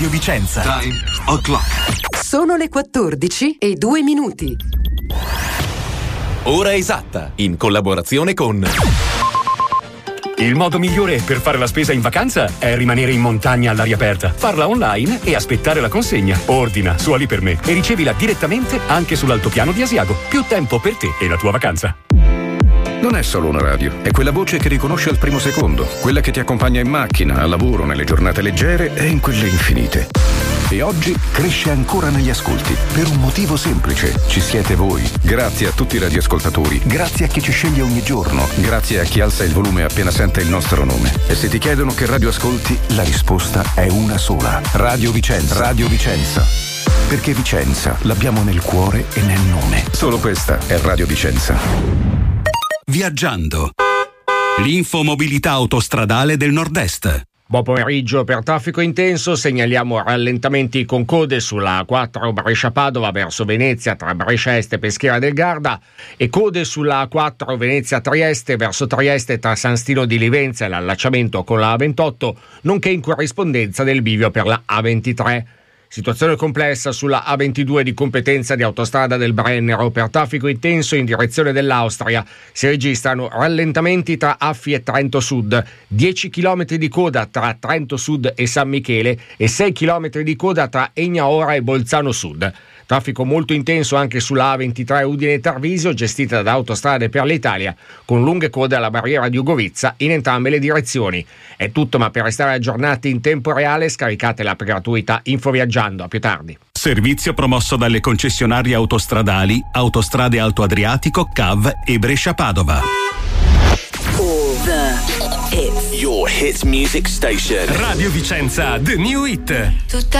Radio Vicenza. Time o'clock. Sono le 14:02. Ora esatta, in collaborazione con... Il modo migliore per fare la spesa in vacanza è rimanere in montagna all'aria aperta, farla online e aspettare la consegna. Ordina su Ali per me e ricevila direttamente anche sull'altopiano di Asiago. Più tempo per te e la tua vacanza. Non è solo una radio, è quella voce che riconosce al primo secondo, quella che ti accompagna in macchina, al lavoro, nelle giornate leggere e in quelle infinite. E oggi cresce ancora negli ascolti, per un motivo semplice. Ci siete voi. Grazie a tutti i radioascoltatori, grazie a chi ci sceglie ogni giorno, grazie a chi alza il volume appena sente il nostro nome. E se ti chiedono che radio ascolti, la risposta è una sola. Radio Vicenza. Radio Vicenza. Perché Vicenza l'abbiamo nel cuore e nel nome. Solo questa è Radio Vicenza. Viaggiando. L'infomobilità autostradale del Nord-Est. Buon pomeriggio. Per traffico intenso segnaliamo rallentamenti con code sulla A4 Brescia-Padova verso Venezia tra Brescia Est e Peschiera del Garda e code sulla A4 Venezia-Trieste verso Trieste tra San Stino di Livenza e l'allacciamento con la A28, nonché in corrispondenza del bivio per la A23. Situazione complessa sulla A22 di competenza di Autostrada del Brennero. Per traffico intenso in direzione dell'Austria si registrano rallentamenti tra Affi e Trento Sud, 10 km di coda tra Trento Sud e San Michele e 6 km di coda tra Egnaora e Bolzano Sud. Traffico molto intenso anche sulla A23 Udine-Tarvisio, gestita da Autostrade per l'Italia, con lunghe code alla barriera di Ugovizza in entrambe le direzioni. È tutto, ma per restare aggiornati in tempo reale scaricate l'app gratuita Infoviaggiando. A più tardi. Servizio promosso dalle concessionarie autostradali Autostrade Alto Adriatico, CAV e Brescia-Padova. All the hits. Your hits music station. Radio Vicenza, The New Hit. Tutta